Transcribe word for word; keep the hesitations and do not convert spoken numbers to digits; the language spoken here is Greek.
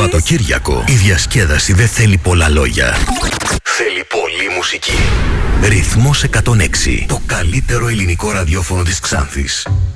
Σαββατοκύριακο η διασκέδαση δεν θέλει πολλά λόγια. Θέλει πολλή μουσική. Ρυθμός εκατόν έξι. Το καλύτερο ελληνικό ραδιόφωνο της Ξάνθης.